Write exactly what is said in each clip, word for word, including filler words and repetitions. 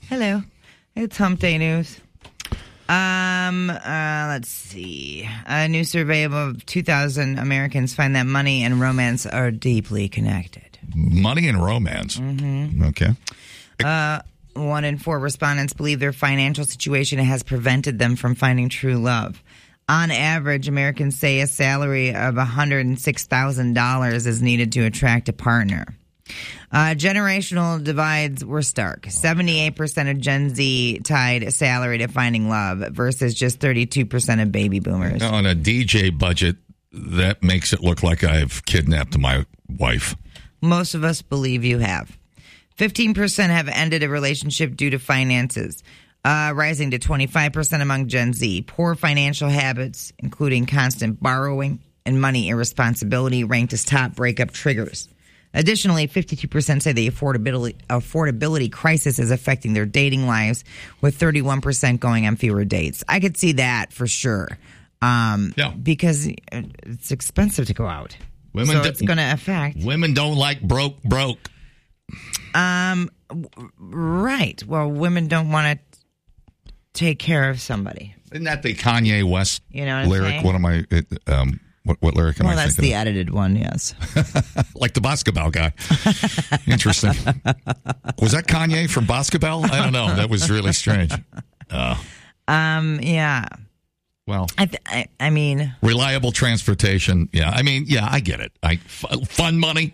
Hello. It's Hump Day News. Um, uh, let's see. A new survey of two thousand Americans find that money and romance are deeply connected. Money and romance? Mm-hmm. Okay. Uh, one in four respondents believe their financial situation has prevented them from finding true love. On average, Americans say a salary of one hundred six thousand dollars is needed to attract a partner. Uh, generational divides were stark. seventy-eight percent of Gen Z tied a salary to finding love versus just thirty-two percent of baby boomers. Now, on a D J budget, that makes it look like I've kidnapped my wife. Most of us believe you have. fifteen percent have ended a relationship due to finances, uh, rising to twenty-five percent among Gen Z. Poor financial habits, including constant borrowing and money irresponsibility, ranked as top breakup triggers. Additionally, fifty-two percent say the affordability affordability crisis is affecting their dating lives, with thirty-one percent going on fewer dates. I could see that for sure, um, yeah. because it's expensive to go out. Women so do- it's going to affect. Women don't like broke, broke. Um, right. Well, women don't want to take care of somebody. Isn't that the Kanye West you know what lyric? I'm saying? What am I? It, um, what, what lyric am well, I that's thinking the of? edited one. Yes. Like the basketball guy. Interesting. Was that Kanye from basketball? I don't know. That was really strange. Uh, um. Yeah. Well, I, th- I. I mean, reliable transportation. Yeah. I mean, yeah. I get it. I f- fun money.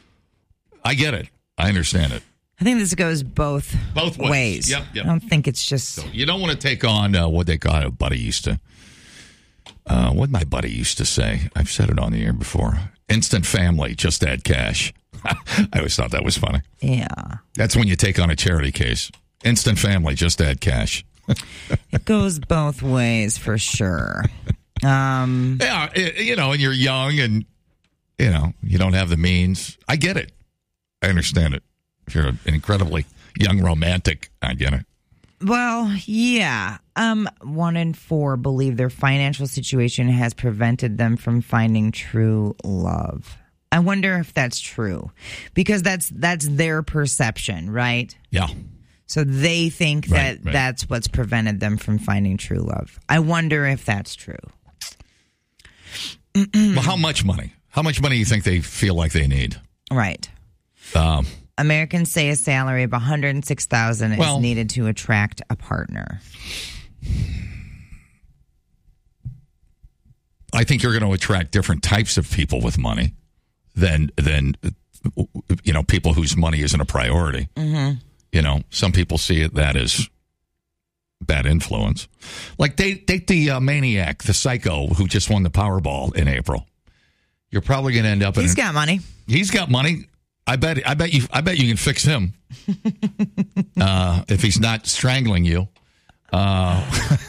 I get it. I understand it. I think this goes both both ways. ways. Yep, yep. I don't think it's just. So you don't want to take on uh, what they got. A buddy used to. Uh, what my buddy used to say. I've said it on the air before. Instant family. Just add cash. I always thought that was funny. Yeah. That's when you take on a charity case. Instant family. Just add cash. It goes both ways for sure. Um, yeah, it, you know, and you're young and, you know, you don't have the means. I get it. I understand it. If you're an incredibly young romantic, I get it. Well, yeah. Um, one in four believe their financial situation has prevented them from finding true love. I wonder if that's true, because that's that's their perception, right? Yeah. So they think that Right, right. that's what's prevented them from finding true love. I wonder if that's true. Well, how much money? How much money do you think they feel like they need? Right. Um, Americans say a salary of one hundred six thousand dollars Well- is needed to attract a partner. I think you're going to attract different types of people with money than than you know people whose money isn't a priority. Mm-hmm. You know, some people see it that as bad influence. Like date date the uh, maniac, the psycho who just won the Powerball in April. You're probably going to end up in. He's an- got money. He's got money. I bet. I bet you. I bet you can fix him uh, if he's not strangling you. Uh,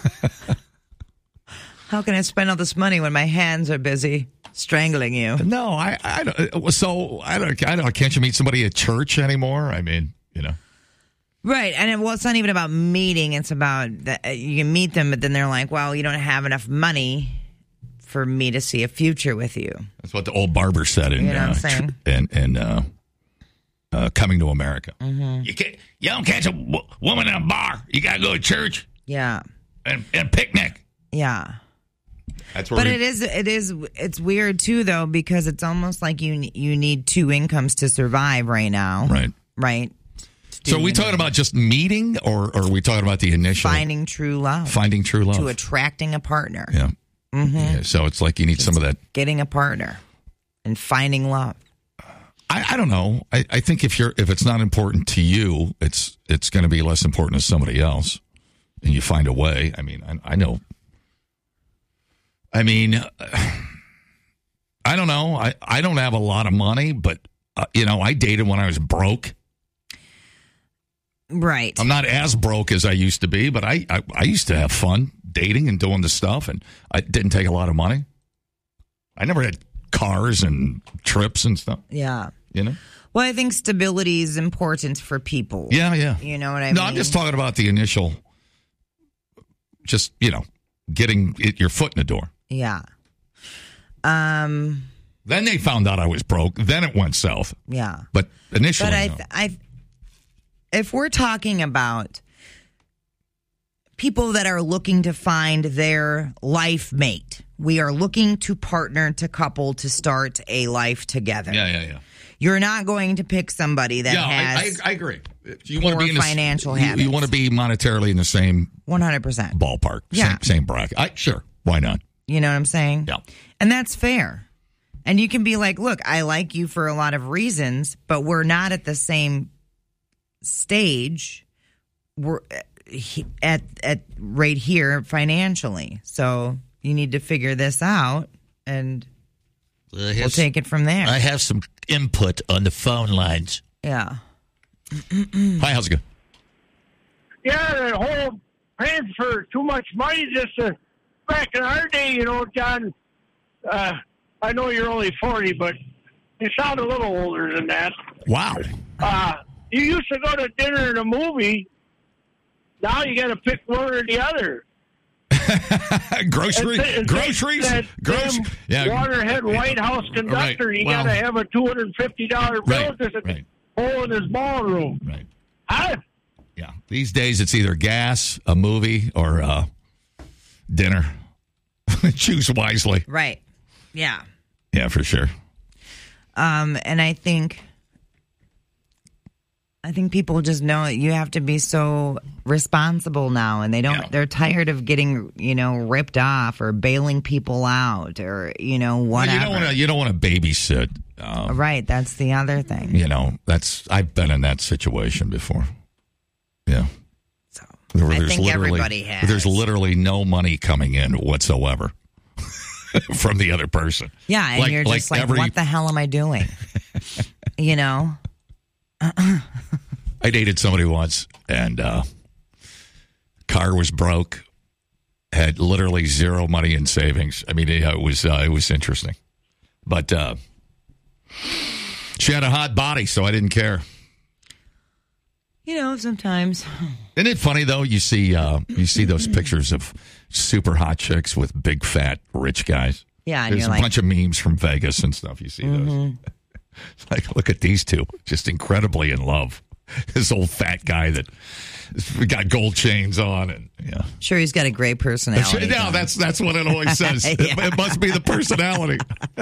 How can I spend all this money when my hands are busy strangling you? no, I. I don't. So I don't. I don't. Can't you meet somebody at church anymore? I mean, you know. Right. And it, well, it's not even about meeting. It's about that you can meet them, but then they're like, well, you don't have enough money for me to see a future with you. That's what the old barber said in You know what I'm uh, saying? tr- in, in uh, uh, Coming to America. Mm-hmm. You can't. You don't catch a w- woman in a bar. You got to go to church Yeah. and, and picnic. Yeah. That's where. But we, it is, it is, it's weird too, though, because it's almost like you you need two incomes to survive right now. right. Right. So are we you know, talking about just meeting, or, or are we talking about the initial finding true love, finding true love? to attracting a partner, Yeah. Mm-hmm. yeah. So it's like you need some of that. getting a partner, and finding love. I, I don't know. I, I think if you're if it's not important to you, it's it's going to be less important to somebody else, and you find a way. I mean, I, I know. I mean, I don't know. I, I don't have a lot of money, but uh, you know, I dated when I was broke. Right. I'm not as broke as I used to be, but I, I, I used to have fun dating and doing the stuff, and I didn't take a lot of money. I never had cars and trips and stuff, Yeah. you know? Well, I think stability is important for people. Yeah, yeah. You know what I no, mean? I'm just talking about the initial, just, you know, getting it, your foot in the door. Yeah. Um. Then they found out I was broke. Then it went south. Yeah. But initially, But I, no. th- I, if we're talking about people that are looking to find their life mate. We are looking to partner, to couple, to start a life together. Yeah, yeah, yeah. You're not going to pick somebody that yeah, has I, I, I agree. You want to be in the, financial you, habits. You want to be monetarily in the same one hundred percent ballpark, yeah. same, same bracket. I, sure, why not? You know what I'm saying? Yeah. And that's fair. And you can be like, look, I like you for a lot of reasons, but we're not at the same stage. We're at at right here financially. So you need to figure this out, and Uh, we'll take it from there. I have some input on the phone lines. Yeah. Hi, how's it going? Yeah, that whole paying for too much money just uh, back in our day, you know, John, uh, I know you're only forty, but you sound a little older than that. Wow. Uh, you used to go to dinner and a movie. Now you got to pick one or the other. Grocery, And th- and groceries, that grocery. damn Yeah, Waterhead White House conductor, Right. you Well, got to have a two hundred fifty dollars bill Right, just a right. hole in his ballroom. right. Huh? Yeah. These days, it's either gas, a movie, or uh, dinner. Choose wisely. Right. Yeah. Yeah, for sure. Um, and I think, I think people just know that you have to be so responsible now, and they don't. Yeah. They're tired of getting, you know, ripped off or bailing people out or you know whatever. Well, you don't want to. You don't want to babysit. Um, Right. That's the other thing. You know, that's. I've been in that situation before. Yeah. So Where I there's think literally- everybody has. There's literally no money coming in whatsoever from the other person. Yeah, and Like- you're like just like, every- what the hell am I doing? you know. I dated somebody once, and uh, car was broke, had literally zero money in savings. I mean, it, it was uh, it was interesting, but uh, she had a hot body, so I didn't care. You know, sometimes. Isn't it funny though? You see, uh, you see those pictures of super hot chicks with big fat rich guys. Yeah, and There's you're a like, bunch of memes from Vegas and stuff. You see those. It's like, look at these two, just incredibly in love. This old fat guy that got gold chains on, and yeah. sure, he's got a great personality. No, John. that's that's what it always says. Yeah. it, it must be the personality.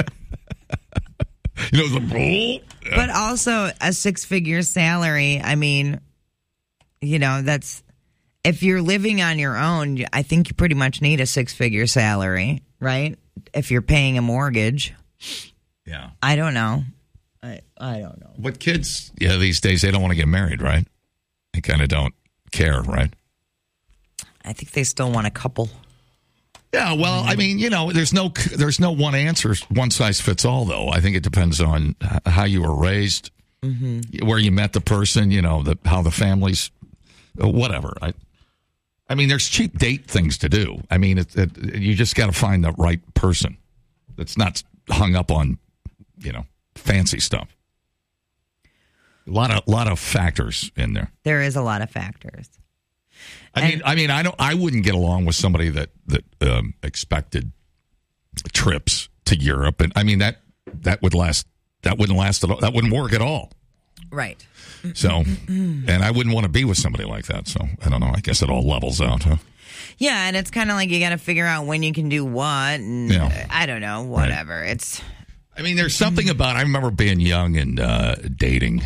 you know, the bull. But also a six-figure salary. I mean, you know, that's if you're living on your own. I think you pretty much need a six-figure salary, right? If you're paying a mortgage, Yeah. I don't know. I I don't know. But kids, yeah, these days they don't want to get married, right? They kind of don't care, right? I think they still want a couple. Yeah, well, I mean, you know, there's no there's no one answer, one size fits all, though. I think it depends on h- how you were raised, mm-hmm. where you met the person, you know, the how the family's, whatever. I, I mean, there's cheap date things to do. I mean, it, it, you just got to find the right person that's not hung up on, you know, fancy stuff. A lot of lot of factors in there. There is a lot of factors. I And- mean, I mean, I don't. I wouldn't get along with somebody that that um, expected trips to Europe, and I mean that that would last. That wouldn't last at all. That wouldn't work at all. Right. So, and I wouldn't want to be with somebody like that. So, I don't know. I guess it all levels out, huh? Yeah, and it's kind of like you got to figure out when you can do what, and Yeah. uh, I don't know, whatever. It's I mean, there's something about. I remember being young and uh, dating,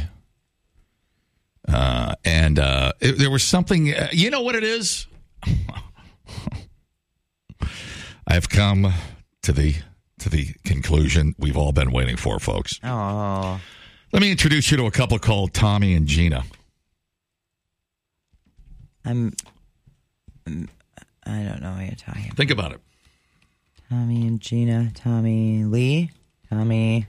uh, and uh, it, there was something. Uh, you know what it is? I've come to the to the conclusion we've all been waiting for, folks. oh, Let me introduce you to a couple called Tommy and Gina. I'm. mm, I don't know what you're talking about. Think about it. Tommy and Gina, Tommy Lee, Tommy.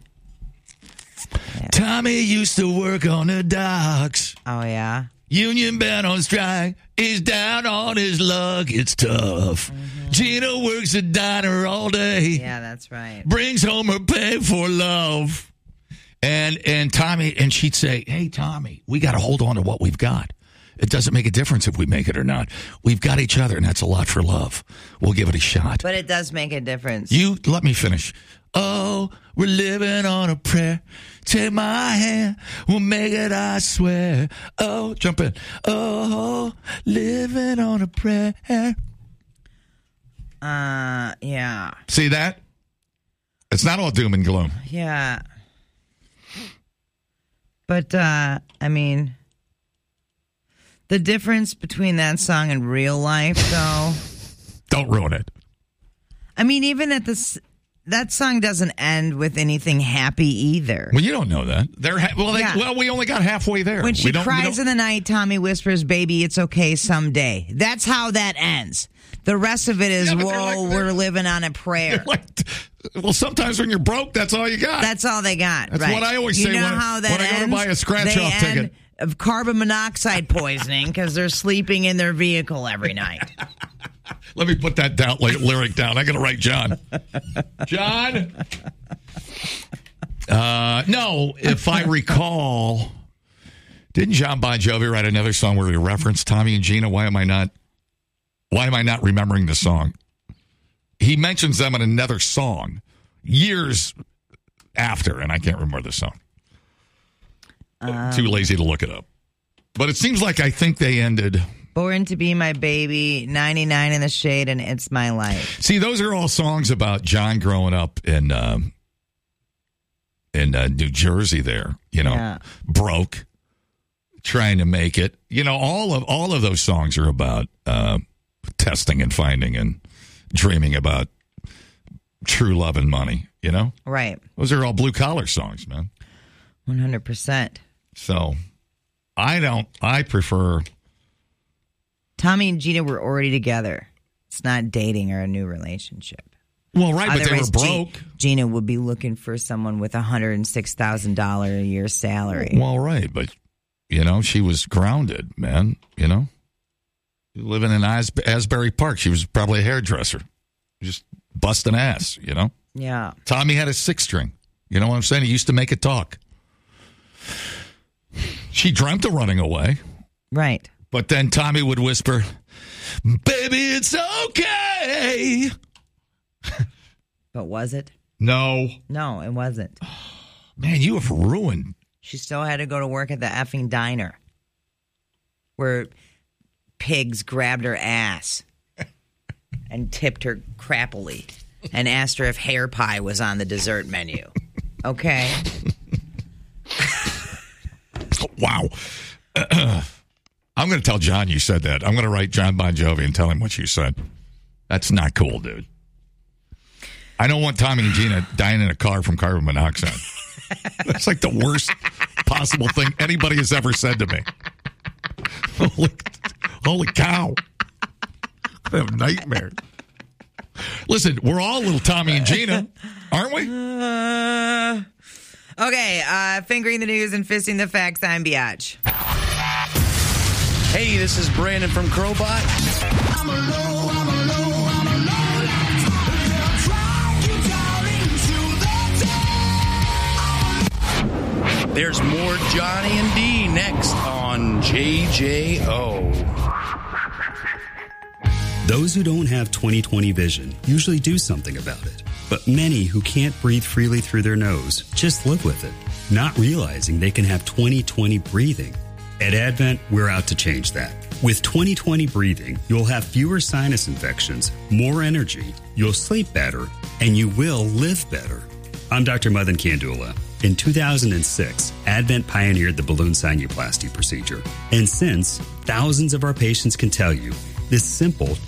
Tommy used to work on the docks. Oh yeah. Union been on strike. He's down on his luck. It's tough. Gina works a diner all day. Yeah, that's right. Brings home her pay for love. And and Tommy, and she'd say, hey, Tommy, we got to hold on to what we've got. It doesn't make a difference if we make it or not. We've got each other, and that's a lot for love. We'll give it a shot. But it does make a difference. You let me finish. Oh, we're living on a prayer. Take my hand, we'll make it, I swear. Oh, jump in. Oh, living on a prayer. Uh, yeah. See that? It's not all doom and gloom. Yeah. But, uh, I mean, the difference between that song and real life, though. Don't ruin it. I mean, even at this, that song doesn't end with anything happy either. Well, you don't know that. They're ha- well, they, Yeah. well, we only got halfway there. When she we don't, cries we don't, in the night, Tommy whispers, "Baby, it's okay someday." That's how that ends. The rest of it is, Yeah, but they're whoa, like- they're- we're living on a prayer. like, well, sometimes when you're broke, that's all you got. That's all they got. That's right. what I always you say know when I- how that when I go to ends? buy a scratch-off They end ticket. Of carbon monoxide poisoning because they're sleeping in their vehicle every night. Let me put that down, like, lyric down. I got to write John. John? Uh, no, if I recall, didn't John Bon Jovi write another song where he referenced Tommy and Gina? Why am I not, why am I not remembering the song? He mentions them in another song years after, and I can't remember the song. Um, Too lazy to look it up. But it seems like I think they ended... Born to Be My Baby, ninety-nine in the Shade, and It's My Life. See, those are all songs about John growing up in um, in uh, New Jersey. There, you know, Yeah. broke, trying to make it. You know, all of all of those songs are about uh, testing and finding and dreaming about true love and money. You know, Right. those are all blue collar songs, man. one hundred percent. So, I don't. I prefer. Tommy and Gina were already together. It's not dating or a new relationship. Well, right, but they were Otherwise, G- broke. Gina would be looking for someone with a one hundred six thousand dollars a year salary. Well, right, but, you know, she was grounded, man, you know? Living in As- Asbury Park. She was probably a hairdresser. Just busting ass, you know? Yeah. Tommy had a six string. You know what I'm saying? He used to make it talk. She dreamt of running away, Right. but then Tommy would whisper, "Baby, it's okay." But was it? No. No, it wasn't. Man, you have ruined. She still had to go to work at the effing diner where pigs grabbed her ass and tipped her crappily and asked her if hair pie was on the dessert menu. Okay? Wow. I'm going to tell John you said that. I'm going to write John Bon Jovi and tell him what you said. That's not cool, dude. I don't want Tommy and Gina dying in a car from carbon monoxide. That's like the worst possible thing anybody has ever said to me. Holy, holy cow. I have nightmares. Listen, we're all little Tommy and Gina, aren't we? Uh, okay, uh, fingering the news and fisting the facts, I'm Biatch. Hey, this is Brandon from Crowbot. I'm alone, I'm alone, I'm alone. There's more Johnny and D next on J J O. Those who don't have twenty twenty vision usually do something about it. But many who can't breathe freely through their nose just live with it, not realizing they can have twenty twenty breathing. At Advent, we're out to change that. With twenty twenty breathing, you'll have fewer sinus infections, more energy, you'll sleep better, and you will live better. I'm Doctor Madan Kandula. In two thousand six, Advent pioneered the balloon sinuplasty procedure. And since, thousands of our patients can tell you, this simple